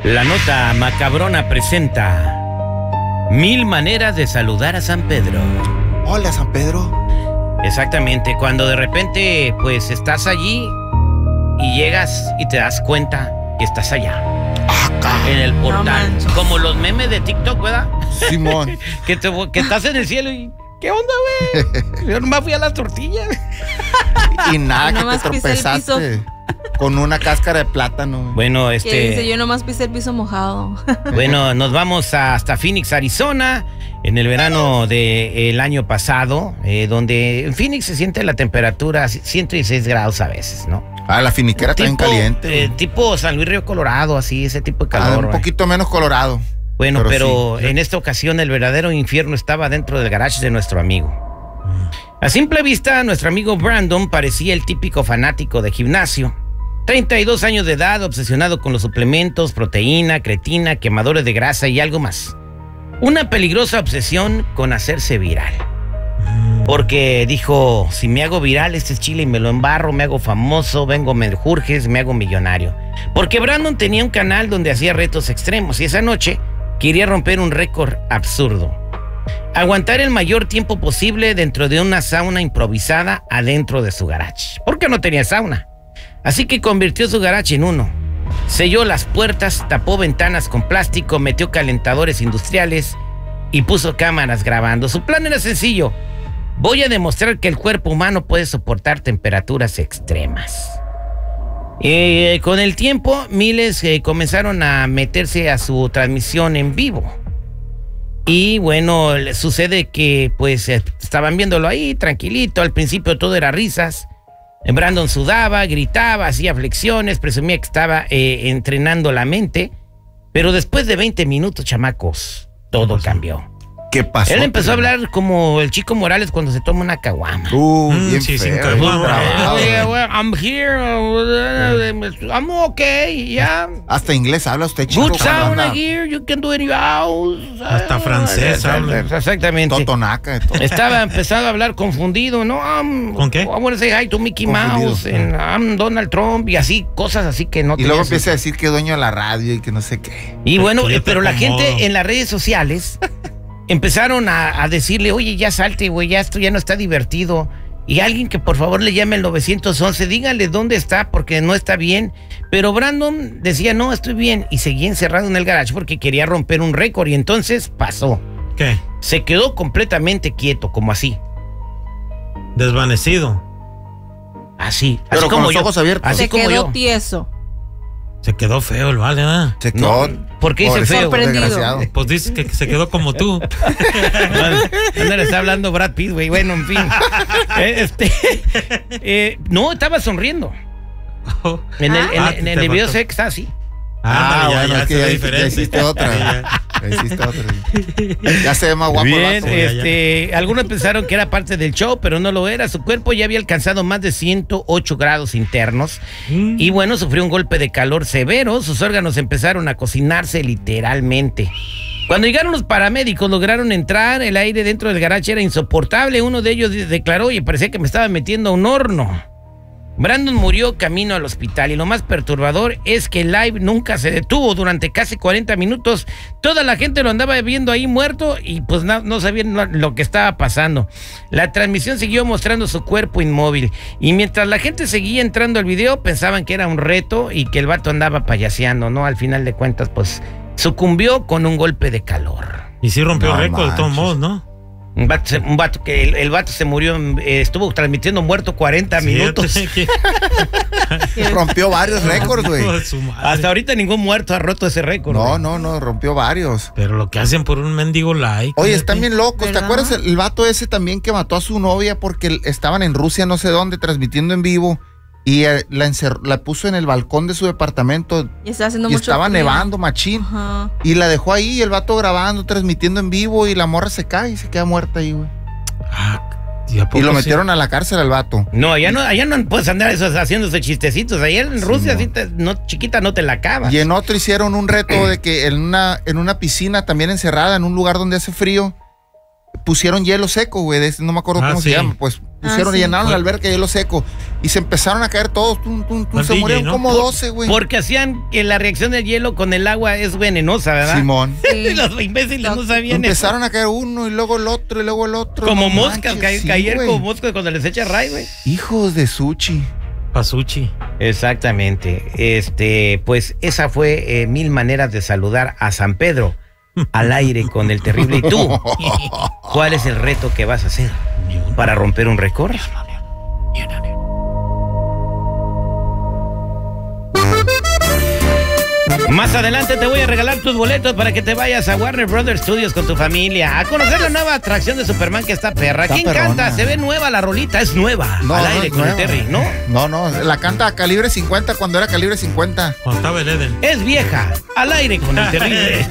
La nota macabrona presenta 1000 maneras de saludar a San Pedro. Hola, San Pedro. Exactamente, cuando de repente pues estás allí y llegas y te das cuenta que estás allá. En el portal. No, como los memes de TikTok, ¿verdad? Simón. que estás en el cielo y... ¿Qué onda, güey? Yo nomás fui a las tortillas. Y nada, Yo que nomás te pisé el tropezaste con una cáscara de plátano. Bueno, Que dice, yo nomás pisé el piso mojado. Bueno, nos vamos hasta Phoenix, Arizona, en el verano del año pasado, donde en Phoenix se siente la temperatura 116 grados a veces, ¿no? Ah, la finiquera está bien caliente. Tipo San Luis Río Colorado, así, ese tipo de calor. Un poquito menos colorado. Bueno, pero sí. En esta ocasión el verdadero infierno estaba dentro del garage de nuestro amigo. A simple vista, nuestro amigo Brandon parecía el típico fanático de gimnasio. 32 años de edad, obsesionado con los suplementos, proteína, creatina, quemadores de grasa y algo más. Una peligrosa obsesión con hacerse viral. Porque dijo, si me hago viral este es chile y me lo embarro, me hago famoso, vengo menjurjes, me hago millonario. Porque Brandon tenía un canal donde hacía retos extremos y esa noche quería romper un récord absurdo. Aguantar el mayor tiempo posible dentro de una sauna improvisada adentro de su garage. Porque no tenía sauna. Así que convirtió su garage en uno. Selló las puertas, tapó ventanas con plástico, metió calentadores industriales y puso cámaras grabando. Su plan era sencillo. Voy a demostrar que el cuerpo humano puede soportar temperaturas extremas. Con el tiempo, miles comenzaron a meterse a su transmisión en vivo. Y bueno, sucede que pues estaban viéndolo ahí tranquilito. Al principio todo era risas. Brandon sudaba, gritaba, hacía flexiones, presumía que estaba entrenando la mente. Pero después de 20 minutos, chamacos, todo cambió. ¿Qué pasó? Él empezó a hablar como el Chico Morales cuando se toma una caguama. Bien sí, feo, sin caguama. bien bravo. I'm here, I'm okay, yeah. Hasta inglés habla usted, chico. Good sauna here, you can do it in your house. Hasta francés habla. Exactamente. Totonaca de todo. Estaba empezando a hablar confundido, ¿no? ¿Con qué? I want to say hi to Mickey Confundido. Mouse and I'm Donald Trump y así, cosas así que no Y luego tenían empieza a decir que es dueño de la radio y que no sé qué. Y bueno, Que yo te pero la acomodo. gente en las redes sociales empezaron a decirle, oye, ya salte, güey, ya esto ya no está divertido. Y alguien que por favor le llame al 911, díganle dónde está porque no está bien. Pero Brandon decía, no, estoy bien. Y seguía encerrado en el garage porque quería romper un récord. Y entonces pasó. ¿Qué? Se quedó completamente quieto, como así. Desvanecido. Así. Pero así con como los yo. ojos abiertos. Así Se como quedó yo. tieso. Se quedó feo el vale, ¿verdad? Se quedó. ¿Por qué dice pobrecito, feo? Sorprendido. desgraciado. Pues dices que se quedó como tú. No le está hablando Brad Pitt, güey. Bueno, en fin. No, estaba sonriendo. En el video sé que está así. Bueno, es que se ve ya diferente. hiciste otra. Ya hiciste otra. Ya se ve más guapo Bien, el vato. algunos pensaron que era parte del show, pero no lo era. Su cuerpo ya había alcanzado más de 108 grados internos. Y bueno, sufrió un golpe de calor severo. Sus órganos empezaron a cocinarse literalmente. Cuando llegaron los paramédicos, lograron entrar. El aire dentro del garage era insoportable. Uno de ellos declaró, oye, parecía que me estaba metiendo a un horno. Brandon murió camino al hospital y lo más perturbador es que el live nunca se detuvo durante casi 40 minutos. Toda la gente lo andaba viendo ahí muerto y pues no sabían lo que estaba pasando. La transmisión siguió mostrando su cuerpo inmóvil y mientras la gente seguía entrando al video pensaban que era un reto y que el vato andaba payaseando, ¿no? Al final de cuentas pues sucumbió con un golpe de calor. Y sí rompió No récord de todos manches. modos, ¿no? Un vato que el vato se murió, estuvo transmitiendo muerto 40 minutos. Rompió varios récords, güey. Hasta ahorita ningún muerto ha roto ese récord. No, rompió varios. Pero lo que hacen por un mendigo like. Oye, están bien locos. ¿Te ¿Verdad? acuerdas el vato ese también que mató a su novia porque estaban en Rusia, no sé dónde, transmitiendo en vivo? Y la puso en el balcón de su departamento Y está haciendo y mucho estaba frío. nevando, machín. Ajá. Y la dejó ahí, y el vato grabando, transmitiendo en vivo, y la morra se cae y se queda muerta ahí, güey. ¿Y a Y poco lo sí? metieron a la cárcel al vato. No, allá no puedes andar haciéndose chistecitos. Allá en Rusia, sí chiquita, no te la acabas. Y en otro hicieron un reto de que en una piscina también encerrada, en un lugar donde hace frío, pusieron hielo seco, güey, no me acuerdo cómo se llama, pues pusieron, llenaron la alberca de hielo seco y se empezaron a caer todos, se murieron como 12, güey. Porque hacían que la reacción del hielo con el agua es venenosa, ¿verdad? Simón. Sí. Los imbéciles no sabían Empezaron a caer uno y luego el otro y luego el otro. Como moscas, caer como moscas cuando les echa ray, güey. Hijos de Suchi. Pasuchi. Exactamente. Pues esa fue 1000 maneras de saludar a San Pedro al aire con el terrible. ¿Y tú? ¿Cuál es el reto que vas a hacer para romper un récord? Más adelante te voy a regalar tus boletos para que te vayas a Warner Brothers Studios con tu familia a conocer la nueva atracción de Superman que está perra. ¿Quién canta? Se ve nueva la rolita, es nueva. Al aire con el Terry, ¿no? No, la canta a Calibre 50 cuando era Calibre 50. Cuando estaba el Eden. Es vieja, al aire con el terrible.